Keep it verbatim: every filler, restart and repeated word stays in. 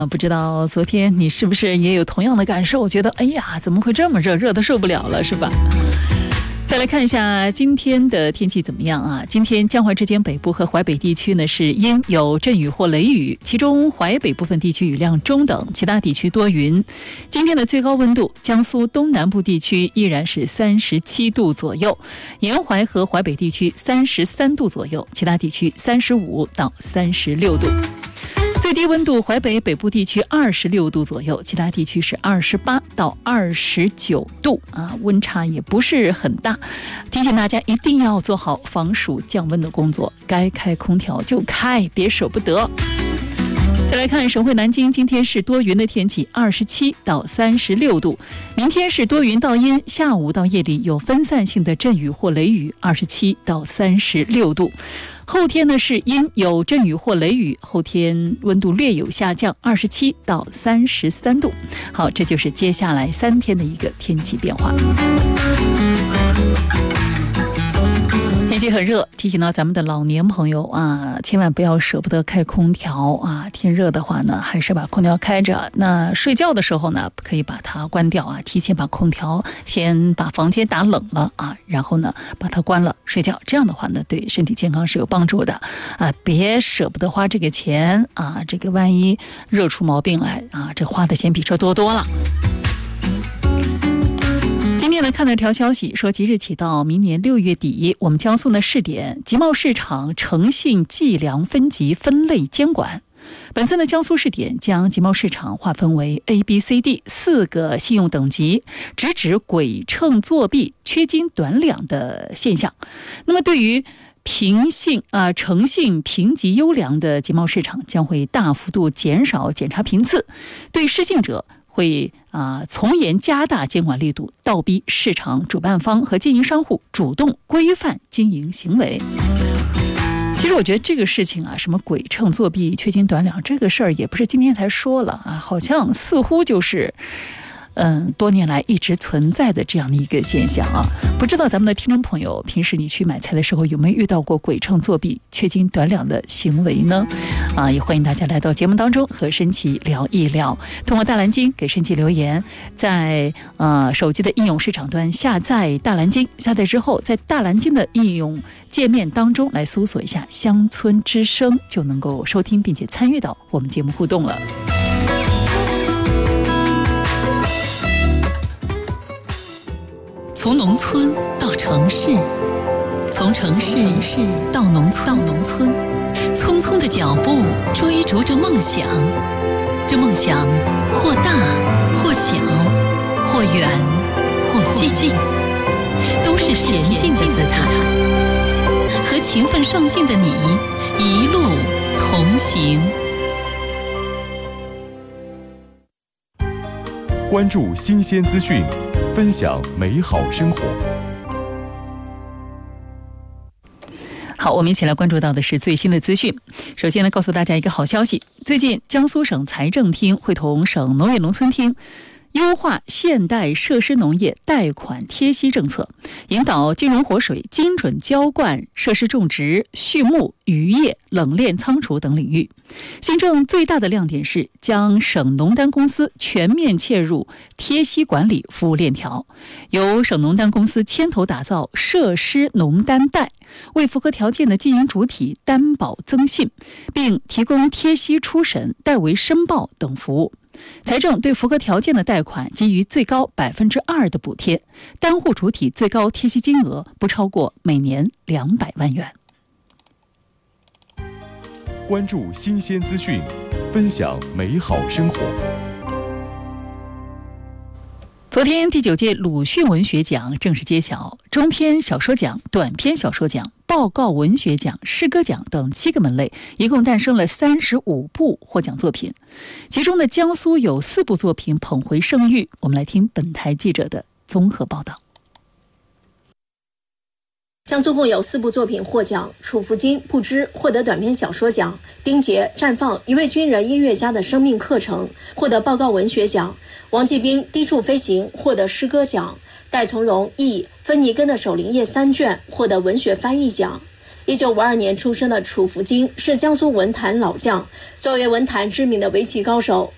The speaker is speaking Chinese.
不知道昨天你是不是也有同样的感受，觉得哎呀怎么会这么热，热得受不了了是吧？再来看一下今天的天气怎么样啊？今天江淮之间北部和淮北地区呢是阴有阵雨或雷雨，其中淮北部分地区雨量中等，其他地区多云。今天的最高温度，江苏东南部地区依然是三十七度左右，沿淮和淮北地区三十三度左右，其他地区三十五到三十六度。最低温度，淮北北部地区二十六度左右，其他地区是二十八到二十九度啊，温差也不是很大。提醒大家一定要做好防暑降温的工作，该开空调就开，别舍不得。再来看省会南京，今天是多云的天气，二十七到三十六度。明天是多云到阴，下午到夜里有分散性的阵雨或雷雨，二十七到三十六度。后天呢是阴有阵雨或雷雨，后天温度略有下降，二十七到三十三度。好，这就是接下来三天的一个天气变化。天气很热，提醒到咱们的老年朋友啊，千万不要舍不得开空调啊！天热的话呢，还是把空调开着。那睡觉的时候呢，可以把它关掉啊，提前把空调先把房间打冷了啊，然后呢把它关了睡觉。这样的话呢，对身体健康是有帮助的啊！别舍不得花这个钱啊，这个万一热出毛病来啊，这花的钱比这多多了。今天呢，看到一条消息说，即日起到明年六月底，我们江苏呢试点集贸市场诚信计量分级分类监管。本次呢，江苏试点将集贸市场划分为 A、B、C、D 四个信用等级，直指诡称作弊、缺斤短两的现象。那么，对于平信啊诚信评级优良的集贸市场，将会大幅度减少检查频次，对失信者会啊，从严加大监管力度，倒逼市场主办方和经营商户主动规范经营行为。其实我觉得这个事情啊，什么诡称作弊、缺斤短两，这个事儿也不是今天才说了啊，好像似乎就是嗯，多年来一直存在的这样的一个现象啊。不知道咱们的听众朋友，平时你去买菜的时候有没有遇到过诡称作弊、缺斤短两的行为呢？啊，也欢迎大家来到节目当中和申奇聊一聊。通过大蓝鲸给申奇留言，在呃手机的应用市场端下载大蓝鲸，下载之后在大蓝鲸的应用界面当中来搜索一下乡村之声，就能够收听并且参与到我们节目互动了。从农村到城市，从城市到农村，到农村，匆匆的脚步追逐着梦想。这梦想或大或小，或远或近，都是前进的姿态。和勤奋上进的你一路同行。 关注新鲜资讯，分享美好生活。 好，我们一起来关注到的是最新的资讯。首先呢，告诉大家一个好消息，最近江苏省财政厅会同省农业农村厅优化现代设施农业贷款贴息政策，引导金融活水精准浇灌设施种植、畜牧、渔业、冷链仓储等领域。新政最大的亮点是将省农单公司全面切入贴息管理服务链条，由省农单公司牵头打造设施农单贷，为符合条件的经营主体担保增信，并提供贴息初审、代为申报等服务。财政对符合条件的贷款给予最高百分之二的补贴，单户主体最高贴息金额不超过每年两百万元。 关注新鲜资讯，分享美好生活。 昨天第九届鲁迅文学奖正式揭晓，中篇小说奖、短篇小说奖、报告文学奖、诗歌奖等七个门类，一共诞生了三十五部获奖作品，其中的江苏有四部作品捧回盛誉。我们来听本台记者的综合报道。 江苏共有四部作品获奖，楚福金不知获得短篇小说奖，丁杰绽放一位军人音乐家的生命课程获得报告文学奖，王继兵低处飞行获得诗歌奖，戴从容译芬尼根的守灵夜三卷获得文学翻译奖。一九五二年出生的楚福金是江苏文坛老将，作为文坛知名的围棋高手，